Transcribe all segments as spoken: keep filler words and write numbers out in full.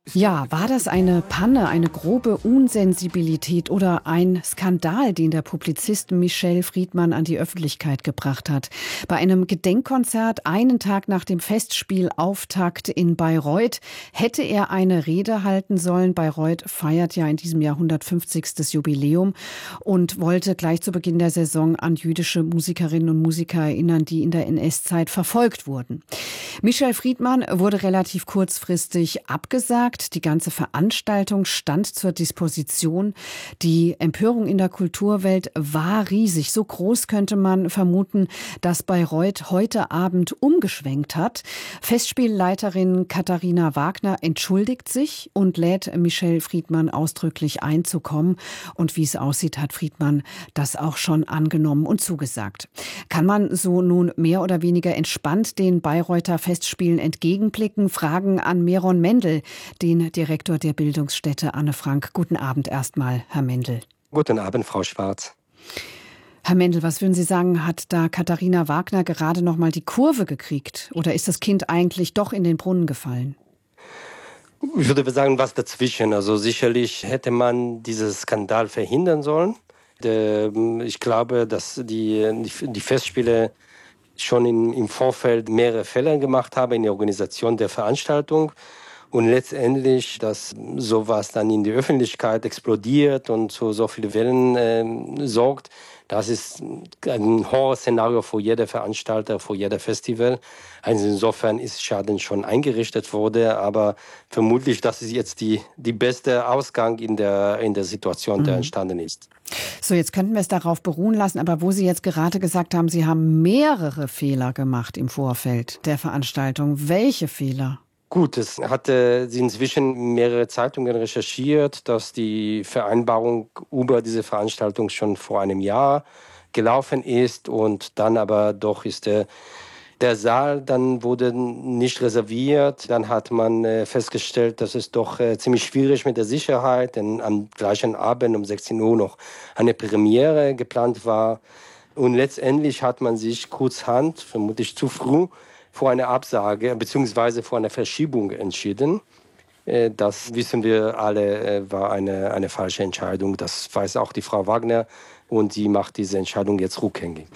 Ja, war das eine Panne, eine grobe Unsensibilität oder ein Skandal, den der Publizist Michel Friedmann an die Öffentlichkeit gebracht hat? Bei einem Gedenkkonzert einen Tag nach dem Festspielauftakt in Bayreuth hätte er eine Rede halten sollen. Bayreuth feiert ja in diesem Jahr hundertfünfzigstes Jubiläum und wollte gleich zu Beginn der Saison an jüdische Musikerinnen und Musiker erinnern, die in der N S-Zeit verfolgt wurden. Michel Friedmann wurde relativ kurzfristig abgesagt. Die ganze Veranstaltung stand zur Disposition. Die Empörung in der Kulturwelt war riesig. So groß könnte man vermuten, dass Bayreuth heute Abend umgeschwenkt hat. Festspielleiterin Katharina Wagner entschuldigt sich und lädt Michel Friedmann ausdrücklich einzukommen. Und wie es aussieht, hat Friedmann das auch schon angenommen und zugesagt. Kann man so nun mehr oder weniger entspannt den Bayreuther Festspielen entgegenblicken? Fragen an Meron Mendel, den Direktor der Bildungsstätte Anne Frank. Guten Abend erstmal, Herr Mendel. Guten Abend, Frau Schwarz. Herr Mendel, was würden Sie sagen, hat da Katharina Wagner gerade noch mal die Kurve gekriegt? Oder ist das Kind eigentlich doch in den Brunnen gefallen? Ich würde sagen, was dazwischen. Also sicherlich hätte man diesen Skandal verhindern sollen. Ich glaube, dass die, die Festspiele schon in, im Vorfeld mehrere Fälle gemacht haben in der Organisation der Veranstaltung. Und letztendlich, dass sowas dann in die Öffentlichkeit explodiert und so, so viele Wellen äh, sorgt, das ist ein Horrorszenario für jede Veranstalter, für jeder Festival. Also insofern ist Schaden schon eingerichtet worden, aber vermutlich, das ist jetzt die, die beste Ausgang in der, in der Situation, der mhm. entstanden ist. So, jetzt könnten wir es darauf beruhen lassen, aber wo Sie jetzt gerade gesagt haben, Sie haben mehrere Fehler gemacht im Vorfeld der Veranstaltung. Welche Fehler? Gut, es hatte sie inzwischen mehrere Zeitungen recherchiert, dass die Vereinbarung über diese Veranstaltung schon vor einem Jahr gelaufen ist und dann aber doch ist der, der Saal dann wurde nicht reserviert. Dann hat man äh, festgestellt, dass es doch äh, ziemlich schwierig mit der Sicherheit, denn am gleichen Abend um sechzehn Uhr noch eine Premiere geplant war. Und letztendlich hat man sich kurzhand, vermutlich zu früh, vor einer Absage bzw. vor einer Verschiebung entschieden. Das wissen wir alle, war eine, eine falsche Entscheidung. Das weiß auch die Frau Wagner und sie macht diese Entscheidung jetzt rückgängig.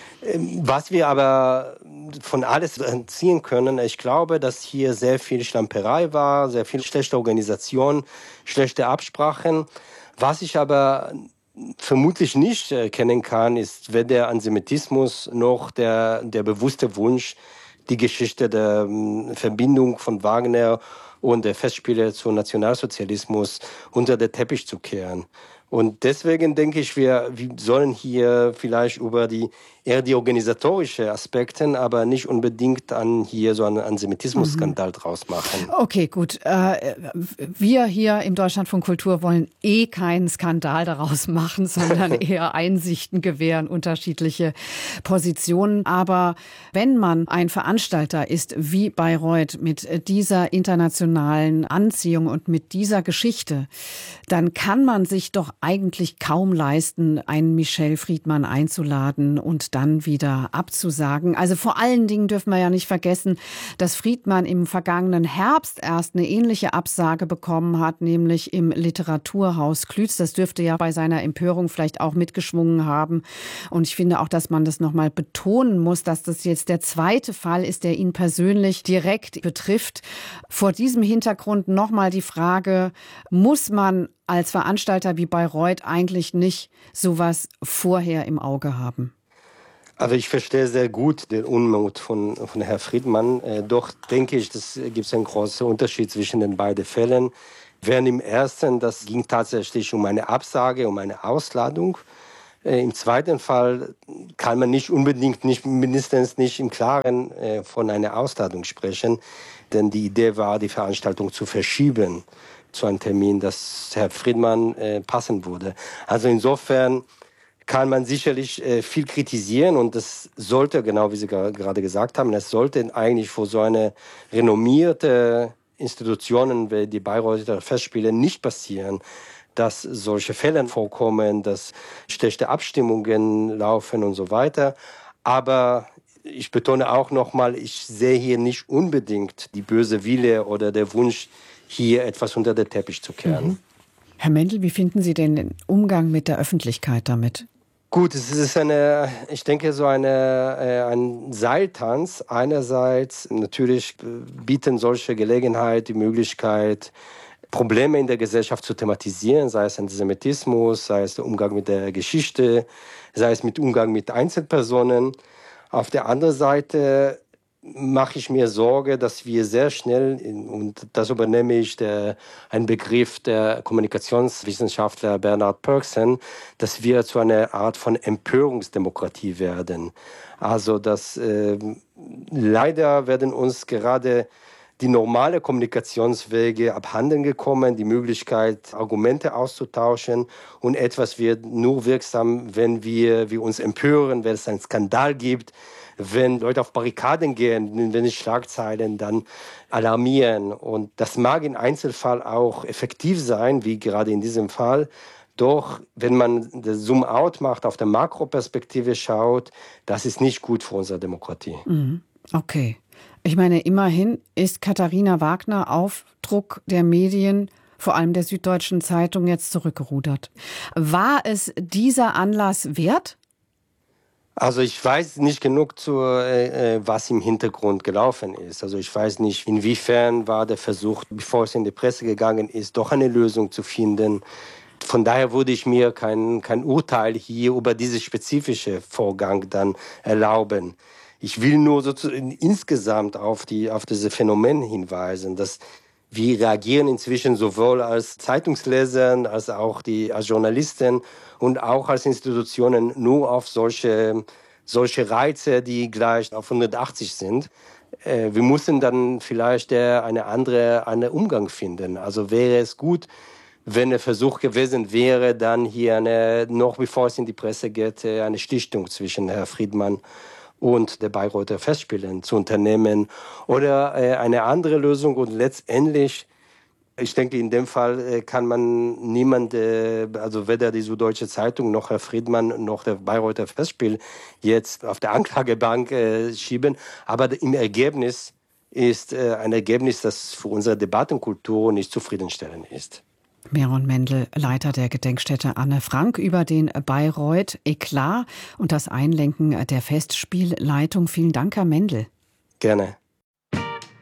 Was wir aber von alles ziehen können, ich glaube, dass hier sehr viel Schlamperei war, sehr viel schlechte Organisation, schlechte Absprachen. Was ich aber vermutlich nicht erkennen kann, ist weder der Antisemitismus noch der, der bewusste Wunsch, die Geschichte der um, Verbindung von Wagner und der Festspiele zum Nationalsozialismus unter den Teppich zu kehren. Und deswegen denke ich, wir, wir sollen hier vielleicht über die eher die organisatorische Aspekte, aber nicht unbedingt an hier so einen Antisemitismus-Skandal mhm. draus machen. Okay, gut. Äh, wir hier im Deutschlandfunk Kultur wollen eh keinen Skandal daraus machen, sondern eher Einsichten gewähren, unterschiedliche Positionen. Aber wenn man ein Veranstalter ist wie Bayreuth mit dieser internationalen Anziehung und mit dieser Geschichte, dann kann man sich doch eigentlich kaum leisten, einen Michel Friedmann einzuladen und dann wieder abzusagen. Also vor allen Dingen dürfen wir ja nicht vergessen, dass Friedmann im vergangenen Herbst erst eine ähnliche Absage bekommen hat, nämlich im Literaturhaus Klütz. Das dürfte ja bei seiner Empörung vielleicht auch mitgeschwungen haben. Und ich finde auch, dass man das nochmal betonen muss, dass das jetzt der zweite Fall ist, der ihn persönlich direkt betrifft. Vor diesem Hintergrund nochmal die Frage, muss man als Veranstalter wie Bayreuth eigentlich nicht sowas vorher im Auge haben? Also ich verstehe sehr gut den Unmut von, von Herrn Friedmann. Äh, doch denke ich, es gibt einen großen Unterschied zwischen den beiden Fällen. Während im ersten, das ging tatsächlich um eine Absage, um eine Ausladung. Äh, Im zweiten Fall kann man nicht unbedingt, nicht, mindestens nicht im Klaren äh, von einer Ausladung sprechen. Denn die Idee war, die Veranstaltung zu verschieben zu einem Termin, das Herr Friedmann äh, passen würde. Also insofern kann man sicherlich äh, viel kritisieren und das sollte, genau wie Sie gerade gesagt haben, es sollte eigentlich für so eine renommierte Institutionen wie die Bayreuther Festspiele nicht passieren, dass solche Fälle vorkommen, dass schlechte Abstimmungen laufen und so weiter. Aber ich betone auch nochmal, ich sehe hier nicht unbedingt die böse Wille oder der Wunsch, hier etwas unter den Teppich zu kehren. Mhm. Herr Mendel, wie finden Sie den Umgang mit der Öffentlichkeit damit? Gut, es ist eine, ich denke, so eine, äh, ein Seiltanz. Einerseits natürlich bieten solche Gelegenheit die Möglichkeit, Probleme in der Gesellschaft zu thematisieren, sei es Antisemitismus, sei es der Umgang mit der Geschichte, sei es mit Umgang mit Einzelpersonen. Auf der anderen Seite mache ich mir Sorge, dass wir sehr schnell, und das übernehme ich der, einen Begriff der Kommunikationswissenschaftler Bernard Pörksen, dass wir zu einer Art von Empörungsdemokratie werden. Also dass äh, leider werden uns gerade die normale Kommunikationswege abhanden gekommen, die Möglichkeit, Argumente auszutauschen, und etwas wird nur wirksam, wenn wir, wir uns empören, wenn es einen Skandal gibt, wenn Leute auf Barrikaden gehen, wenn die Schlagzeilen dann alarmieren. Und das mag im Einzelfall auch effektiv sein, wie gerade in diesem Fall. Doch wenn man das Zoom-out macht, auf der Makroperspektive schaut, das ist nicht gut für unsere Demokratie. Mhm. Okay. Ich meine, immerhin ist Katharina Wagner auf Druck der Medien, vor allem der Süddeutschen Zeitung, jetzt zurückgerudert. War es dieser Anlass wert? Also ich weiß nicht genug, zu, äh, was im Hintergrund gelaufen ist. Also ich weiß nicht, inwiefern war der Versuch, bevor es in die Presse gegangen ist, doch eine Lösung zu finden. Von daher würde ich mir kein, kein Urteil hier über diesen spezifischen Vorgang dann erlauben. Ich will nur sozusagen insgesamt auf, die, auf diese Phänomen hinweisen, dass wir reagieren inzwischen sowohl als Zeitungsleser als auch die, als Journalisten und auch als Institutionen nur auf solche, solche Reize, die gleich auf hundertachtzig sind. Äh, wir müssen dann vielleicht äh, eine andere, einen Umgang finden. Also wäre es gut, wenn der Versuch gewesen wäre, dann hier eine, noch bevor es in die Presse geht, eine Schlichtung zwischen Herrn Friedmann und der Bayreuther Festspielen zu unternehmen oder äh, eine andere Lösung. Und letztendlich, ich denke, in dem Fall äh, kann man niemand, äh, also weder die Süddeutsche Zeitung noch Herr Friedmann noch der Bayreuther Festspiel jetzt auf der Anklagebank äh, schieben. Aber im Ergebnis ist äh, ein Ergebnis, das für unsere Debattenkultur nicht zufriedenstellend ist. Meron Mendel, Leiter der Gedenkstätte Anne Frank, über den Bayreuth Eklat und das Einlenken der Festspielleitung. Vielen Dank, Herr Mendel. Gerne.